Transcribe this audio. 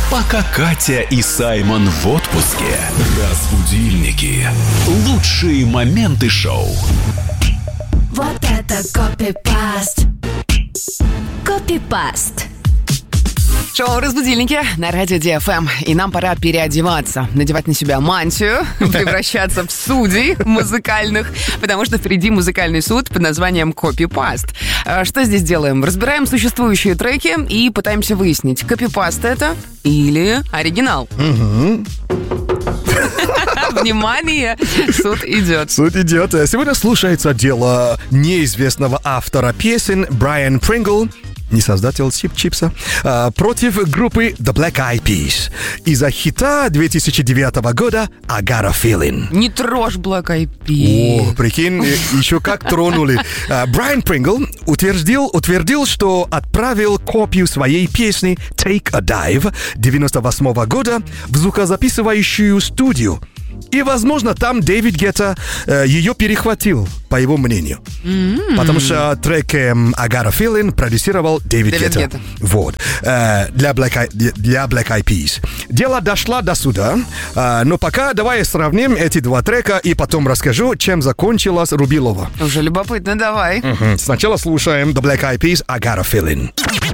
Пока Катя и Саймон в отпуске. Разбудильники. Лучшие моменты шоу. Вот это копипаст. Копипаст. Шоу «Разбудильники» на радио DFM. И нам пора переодеваться, надевать на себя мантию, превращаться в судей музыкальных, потому что впереди музыкальный суд под названием «Копипаст». Что здесь делаем? Разбираем существующие треки и пытаемся выяснить, копипаст это или оригинал. Внимание, суд идет. Суд идет. Сегодня слушается дело неизвестного автора песен Брайан Прингл, не создатель Чипса, против группы The Black Eyed Peas из-за хита 2009 года I Got a Feeling. Не трожь Black Eyed Peas. О, прикинь, еще как тронули. Брайан Прингл утвердил, что отправил копию своей песни Take a Dive 98 года в звукозаписывающую студию. И, возможно, там Дэвид Гетта ее перехватил, по его мнению. Потому что трек I Got a Feeling продюсировал Дэвид Гетта. Вот. Для Black Eyed Peas. Дело дошло до суда. Но пока давай сравним эти два трека и потом расскажу, чем закончилась Рубилова. Уже любопытно, давай. Сначала слушаем The Black Eyed Peas I Got a Feeling.